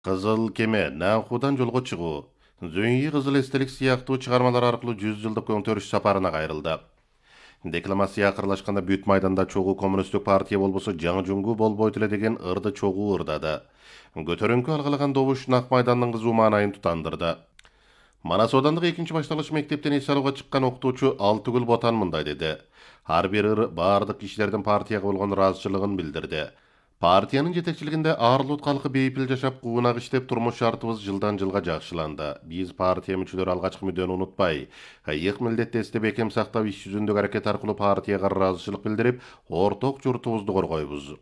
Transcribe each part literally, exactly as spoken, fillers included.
Кызыл кеме Нанхудан жолго чыгуу. Зөйи кызыл эстелик сыяктуу чыгармалар аркылуу жүз жылдык өңтөрүш сапарына кайрылды. Декламация акырлашканда бүт майданда чогуу коммунисттик партия болбосо жаңы жуңгу болбойт эле деген ырды чогуу ырдады. Көтөрүңкү алгалаган добуш Нак майдандын кызуу маанайын тутандырды. Манас Аудандык экинчи башталгыч мектептен эс алууга чыккан окутуучу Алтыгүл Ботан мындай деди. Ар бир ыр бардык кишилердин партияга болгон ыраазычылыгын билдирди. Партиянын жетекчилигинде Арлут калкы бейпил жашап куунак иштеп турмуш шартыбыз жылдан жылга жакшыланды. Биз партия мүчөлөрү алгачкы мүдөнү унутпай, ыйык милдетти эстеп бекем сактап иш жүзүндөгү аракет аркылуу партияга ыраазычылык билдирип, орток журтубузду коргойбуз.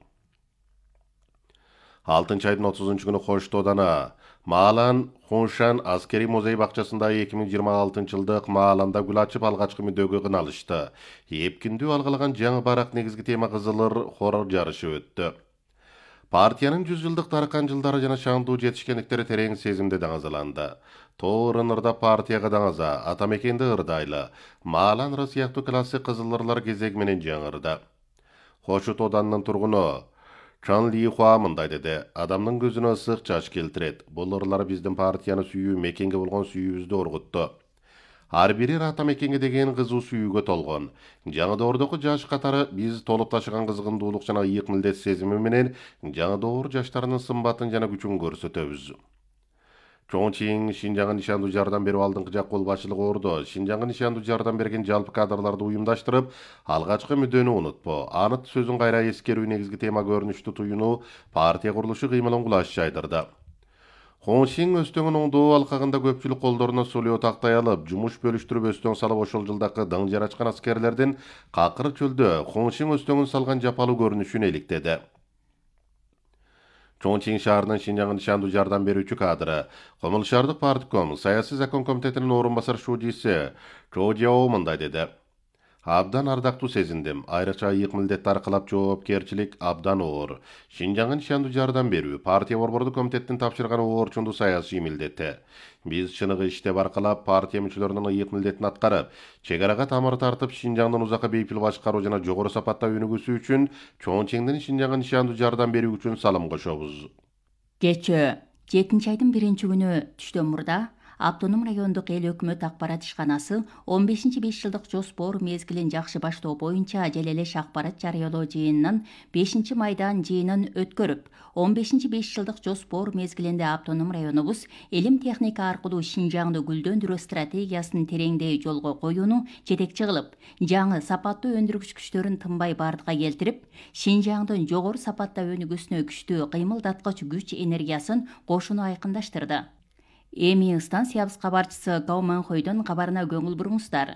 алтынчы айдын отузунчу күнү Кош Тоодана Маалан Хуншан аскери музей бакчасында эки миң жыйырма алтынчы жылдык Мааланда гүл ачып алгачкы мүдөгө кыналышты. Эпкиндүү алгалаган жаңы барак негизги тема кызылыр хор жарышы өттү. Партиянын жүз жылдык таркан жылдары жана шаңдуу жетишкендиктери терең сезимде даңазаланды. Тоорун ырда партияга даңаза, атамекенди ырдайлы, Маалан ыры сыяктуу классик кызылырлар кезеги менен жаңырды. Хошу Тооданын тургуну Чан Ли Хуа мындай деди. Адамдын көзүнө ысык жаш келтирет. Бул ырлар биздин партияны сүйүү, мекенге болгон сүйүүбүздү оргутту. Ар бири атамекенге деген кызуу сүйүүгө толгон. Жаңы доордогу жаш катары биз толуп ташыган кызгындуулук жана ыйык милдет сезими менен жаңы доор жаштарынын сымбатын жана күчүн көрсөтөбүз. Чоңчиң Шинжаңга нишандуу жардам берүү алдыңкы жак кол башчылыгы ордо. Шинжаңга нишандуу жардам берген жалпы кадрларды уюмдаштырып, алгачкы мүдөнү унутпо. Анын сөзүн кайра эскерүү негизги тема көрүнүштү туюнуу партия курулушу кыймылын кулаш жайдырды. Хоншин өстөңүн оңдоо алкагында көпчүлүк колдоруна сулуу тактай алып, жумуш бөлүштүрүп өстөң салып ошол жылдакы дың жарачкан аскерлердин какыр чөлдө Хоншин өстөңүн салган жапалуу көрүнүшүн эликтеди. Чоңчиң шаарынын Шинжаңга нишандуу жардам берүүчү кадры, Комул шаардык партком саясий закон комитетинин орун басар шуудиси Чо Жао мындай деди. Абдан ардактуу сезиндим. Айрыкча ыйык милдетти аркылап жоопкерчилик абдан оор. Шинжаңга нишандуу жардам берүү партия борбордук комитеттин тапшырган оорчундуу саясий милдети. Биз чыныгы иштеп аркылап партия мүчөлөрүнүн ыйык милдетин аткарып, чек арага тамыр тартып Шинжаңдын узакка бейпил башкаруу жана жогору сапатта өнүгүүсү үчүн Чоңчиңдин Шинжаңга нишандуу жардам берүү үчүн салым кошобуз. Кечээ жетинчи айдын биринчи күнү түштөн мурда Автоном райондук эл өкмөт акпарат ишканасы он бешинчи беш жылдык жоспор мезгилин жакшы баштоо боюнча желелеш акпарат жарыялоо жыйынынын бешинчи майдан жыйынын өткөрүп, он бешинчи беш жылдык жоспор мезгилинде Автоном районубуз илим техника аркылуу Шинжаңды гүлдөндүрүү стратегиясын тереңдей жолго коюуну жетекчи кылып, жаңы сапаттуу өндүргүч күчтөрүн тынбай бардыкка келтирип, Шинжаңдын жогору сапатта өнүгүүсүнө күчтүү кыймылдаткыч күч энергиясын кошууну айкындаштырды. Эми станциябыз кабарчысы Гау Манхойдун кабарына көңүл буруңуздар.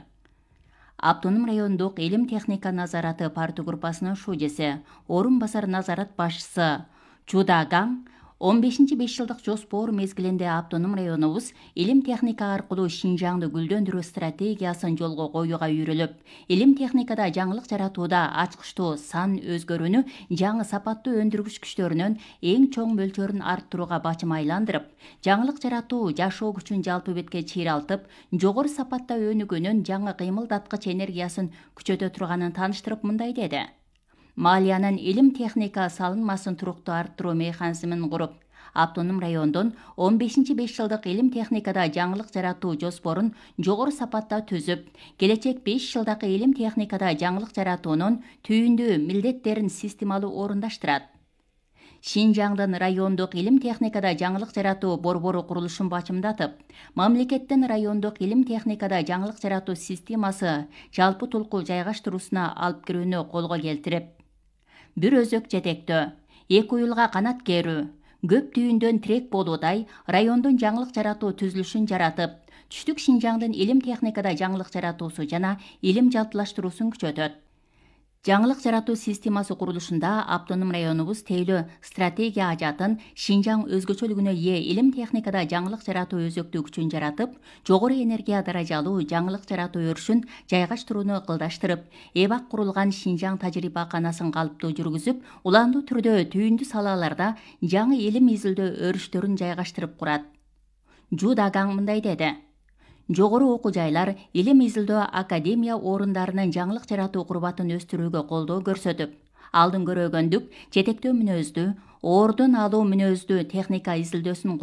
Автоном райондук илим техника назараты партия группасынын шудеси, орун басар назарат башчысы Чуда Гаң он бешинчи беш жылдык жоспор мезгилинде Автоном районубуз илим техника аркылуу Шинжаңды гүлдөндүрүү стратегиясын жолго коюуга үйрөлүп, илим техникада жаңылык жаратууда ачкычтуу сан өзгөрүүнү жаңы сапаттуу өндүргүч күчтөрүнүн эң чоң мөлчөрүн арттырууга бачым айландырып, жаңылык жаратуу жашоо күчүн жалпы бетке чыйралтып, жогору сапатта өнүгүүнүн жаңы кыймылдаткыч энергиясын күчөтө турганын тааныштырып мындай деди. Малиянын илим техника салынмасын туруктуу арттыруу механизмин куруп, Автоном райондун он бешинчи беш жылдык илим техникада жаңылык жаратуу жоспорун жогору сапатта түзүп, келечек беш жылдагы илим техникада жаңылык жаратуунун түйүндүү милдеттерин системалуу орундаштырат. Шинжаңдын райондук илим техникада жаңылык жаратуу борбору курулушун бачымдатып, мамлекеттин райондук илим техникада жаңылык жаратуу системасы жалпы тулку жайгаштыруусуна алып кирүүнү колго келтирип, бир өзөк жетектөө, эки уюлга канат керүү, көп түйүндөн тирек болуудай райондун жаңылык жаратуу түзүлүшүн жаратып, түштүк Шинжаңдын илим техникада жаңылык жаратуусу жана илим жалпылаштыруусун күчөтөт. Жаңылык жаратуу системасы курулушунда Автоном районубуз тейлөө стратегия ажатын Шинжаң өзгөчөлүгүнө ээ илим техникада жаңылык жаратуу өзөктүү күчүн жаратып, жогору энергия даражалуу жаңылык жаратуу өрүшүн жайгаштырууну ыкылдаштырып, эбак курулган Шинжаң тажрыйбаканасын калыптуу жүргүзүп, уландуу түрдө түйүндүү салаларда жаңы илим изилдөө өрүштөрүн жайгаштырып курат. Жуда Гаң мындай деди. Жогору окуу жайлар илим изилдөө академия орундарынын жаңылык жаратуу курбатын өстүрүүгө колдоо көрсөтүп, алдын көрөгөндүк, жетектөө мүнөздүү, ордун алуу мүнөздүү техника изилдөөсүн